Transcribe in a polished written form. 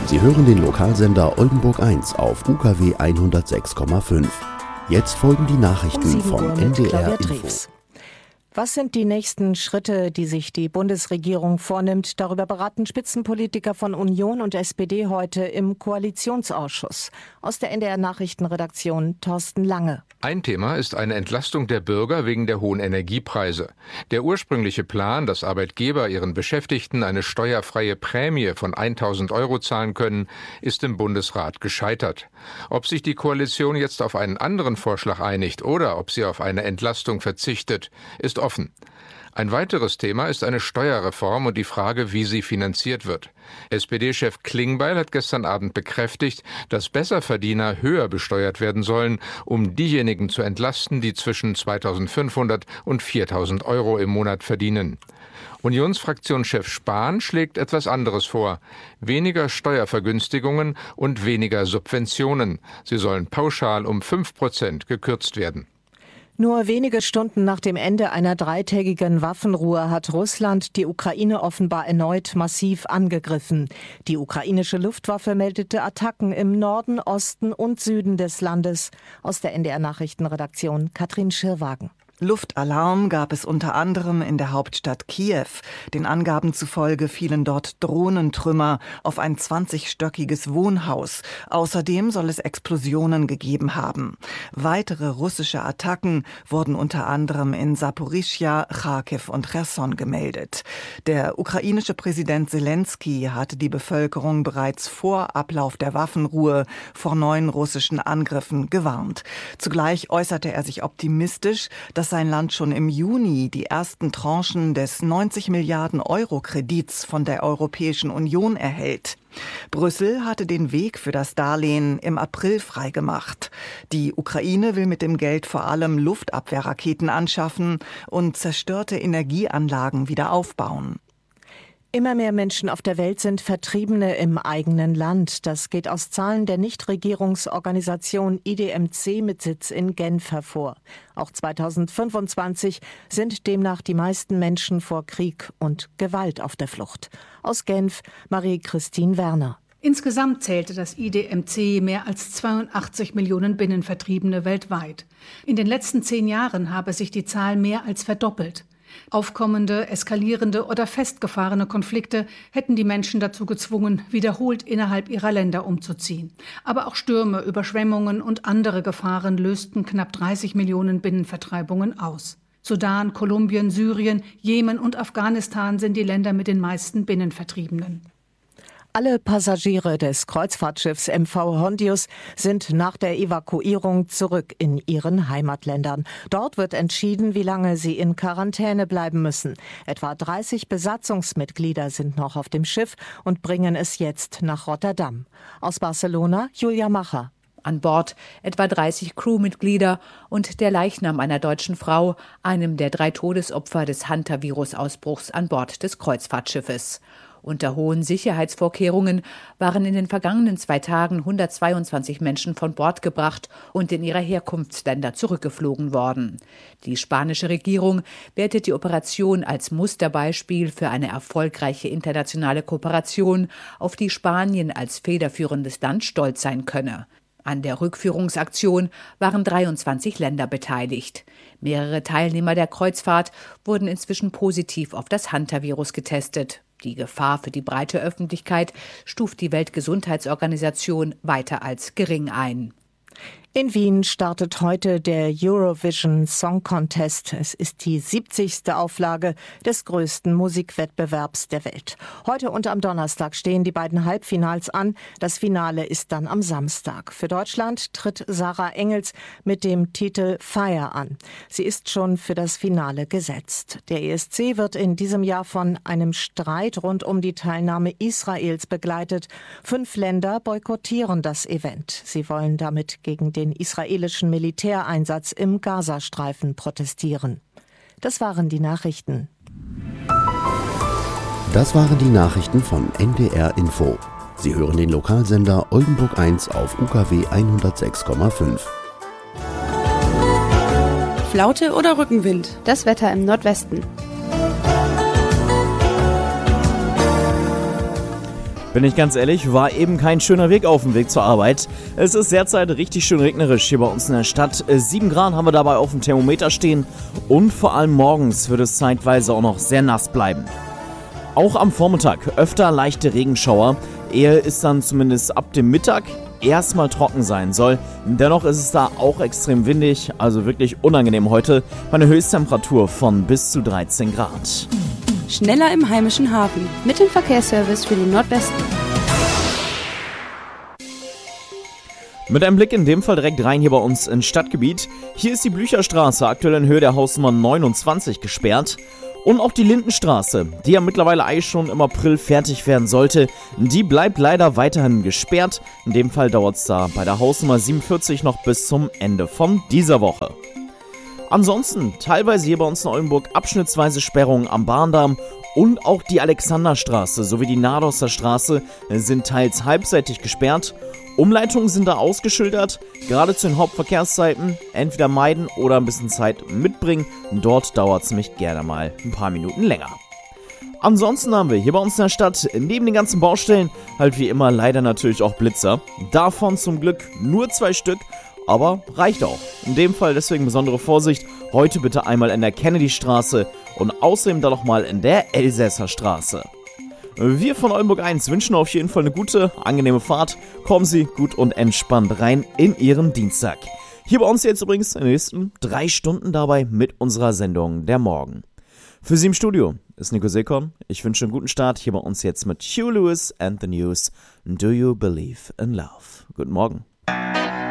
Sie hören den Lokalsender Oldenburg 1 auf UKW 106,5. Jetzt folgen die Nachrichten von NDR Info. Was sind die nächsten Schritte, die sich die Bundesregierung vornimmt? Darüber beraten Spitzenpolitiker von Union und SPD heute im Koalitionsausschuss. Aus der NDR Nachrichtenredaktion Thorsten Lange. Ein Thema ist eine Entlastung der Bürger wegen der hohen Energiepreise. Der ursprüngliche Plan, dass Arbeitgeber ihren Beschäftigten eine steuerfreie Prämie von 1.000 € zahlen können, ist im Bundesrat gescheitert. Ob sich die Koalition jetzt auf einen anderen Vorschlag einigt oder ob sie auf eine Entlastung verzichtet, ist offen. Ein weiteres Thema ist eine Steuerreform und die Frage, wie sie finanziert wird. SPD-Chef Klingbeil hat gestern Abend bekräftigt, dass Besserverdiener höher besteuert werden sollen, um diejenigen zu entlasten, die zwischen 2.500 und 4.000 € im Monat verdienen. Unionsfraktionschef Spahn schlägt etwas anderes vor. Weniger Steuervergünstigungen und weniger Subventionen. Sie sollen pauschal um 5% gekürzt werden. Nur wenige Stunden nach dem Ende einer dreitägigen Waffenruhe hat Russland die Ukraine offenbar erneut massiv angegriffen. Die ukrainische Luftwaffe meldete Attacken im Norden, Osten und Süden des Landes. Aus der NDR Nachrichtenredaktion Katrin Schirrwagen. Luftalarm gab es unter anderem in der Hauptstadt Kiew. Den Angaben zufolge fielen dort Drohnentrümmer auf ein 20-stöckiges Wohnhaus. Außerdem soll es Explosionen gegeben haben. Weitere russische Attacken wurden unter anderem in Saporischschja, Charkiw und Cherson gemeldet. Der ukrainische Präsident Selenskyj hatte die Bevölkerung bereits vor Ablauf der Waffenruhe vor neuen russischen Angriffen gewarnt. Zugleich äußerte er sich optimistisch, dass sein Land schon im Juni die ersten Tranchen des 90 Milliarden € Kredits von der Europäischen Union erhält. Brüssel hatte den Weg für das Darlehen im April freigemacht. Die Ukraine will mit dem Geld vor allem Luftabwehrraketen anschaffen und zerstörte Energieanlagen wieder aufbauen. Immer mehr Menschen auf der Welt sind Vertriebene im eigenen Land. Das geht aus Zahlen der Nichtregierungsorganisation IDMC mit Sitz in Genf hervor. Auch 2025 sind demnach die meisten Menschen vor Krieg und Gewalt auf der Flucht. Aus Genf, Marie-Christine Werner. Insgesamt zählte das IDMC mehr als 82 Millionen Binnenvertriebene weltweit. In den letzten 10 Jahren habe sich die Zahl mehr als verdoppelt. Aufkommende, eskalierende oder festgefahrene Konflikte hätten die Menschen dazu gezwungen, wiederholt innerhalb ihrer Länder umzuziehen. Aber auch Stürme, Überschwemmungen und andere Gefahren lösten knapp 30 Millionen Binnenvertreibungen aus. Sudan, Kolumbien, Syrien, Jemen und Afghanistan sind die Länder mit den meisten Binnenvertriebenen. Alle Passagiere des Kreuzfahrtschiffs MV Hondius sind nach der Evakuierung zurück in ihren Heimatländern. Dort wird entschieden, wie lange sie in Quarantäne bleiben müssen. Etwa 30 Besatzungsmitglieder sind noch auf dem Schiff und bringen es jetzt nach Rotterdam. Aus Barcelona, Julia Macher. An Bord etwa 30 Crewmitglieder und der Leichnam einer deutschen Frau, einem der 3 Todesopfer des Hantavirus-Ausbruchs an Bord des Kreuzfahrtschiffes. Unter hohen Sicherheitsvorkehrungen waren in den vergangenen 2 Tagen 122 Menschen von Bord gebracht und in ihre Herkunftsländer zurückgeflogen worden. Die spanische Regierung wertet die Operation als Musterbeispiel für eine erfolgreiche internationale Kooperation, auf die Spanien als federführendes Land stolz sein könne. An der Rückführungsaktion waren 23 Länder beteiligt. Mehrere Teilnehmer der Kreuzfahrt wurden inzwischen positiv auf das Hantavirus getestet. Die Gefahr für die breite Öffentlichkeit stuft die Weltgesundheitsorganisation weiter als gering ein. In Wien startet heute der Eurovision Song Contest. Es ist die 70. Auflage des größten Musikwettbewerbs der Welt. Heute und am Donnerstag stehen die beiden Halbfinals an. Das Finale ist dann am Samstag. Für Deutschland tritt Sarah Engels mit dem Titel Fire an. Sie ist schon für das Finale gesetzt. Der ESC wird in diesem Jahr von einem Streit rund um die Teilnahme Israels begleitet. 5 Länder boykottieren das Event. Sie wollen damit gegen den israelischen Militäreinsatz im Gazastreifen protestieren. Das waren die Nachrichten. Das waren die Nachrichten von NDR Info. Sie hören den Lokalsender Oldenburg 1 auf UKW 106,5. Flaute oder Rückenwind? Das Wetter im Nordwesten. Bin ich ganz ehrlich, war eben kein schöner Weg auf dem Weg zur Arbeit. Es ist derzeit richtig schön regnerisch hier bei uns in der Stadt. 7 Grad haben wir dabei auf dem Thermometer stehen und vor allem morgens wird es zeitweise auch noch sehr nass bleiben. Auch am Vormittag öfter leichte Regenschauer, ehe es dann zumindest ab dem Mittag erstmal trocken sein soll. Dennoch ist es da auch extrem windig, also wirklich unangenehm heute, bei einer Höchsttemperatur von bis zu 13 Grad. Schneller im heimischen Hafen mit dem Verkehrsservice für den Nordwesten. Mit einem Blick in dem Fall direkt rein hier bei uns ins Stadtgebiet. Hier ist die Blücherstraße aktuell in Höhe der Hausnummer 29 gesperrt. Und auch die Lindenstraße, die ja mittlerweile eigentlich schon im April fertig werden sollte, die bleibt leider weiterhin gesperrt. In dem Fall dauert es da bei der Hausnummer 47 noch bis zum Ende von dieser Woche. Ansonsten teilweise hier bei uns in Oldenburg abschnittsweise Sperrungen am Bahndamm und auch die Alexanderstraße sowie die Nadosser Straße sind teils halbseitig gesperrt. Umleitungen sind da ausgeschildert, gerade zu den Hauptverkehrszeiten, entweder meiden oder ein bisschen Zeit mitbringen. Dort dauert es nämlich gerne mal ein paar Minuten länger. Ansonsten haben wir hier bei uns in der Stadt neben den ganzen Baustellen halt wie immer leider natürlich auch Blitzer. Davon zum Glück nur 2 Stück. Aber reicht auch. In dem Fall deswegen besondere Vorsicht. Heute bitte einmal in der Kennedystraße und außerdem dann nochmal in der Elsässer Straße. Wir von Oldenburg 1 wünschen auf jeden Fall eine gute, angenehme Fahrt. Kommen Sie gut und entspannt rein in Ihren Dienstag. Hier bei uns jetzt übrigens in den nächsten 3 Stunden dabei mit unserer Sendung Der Morgen. Für Sie im Studio ist Nico Sekon. Ich wünsche einen guten Start hier bei uns jetzt mit Huey Lewis and the News. Do you believe in love? Guten Morgen.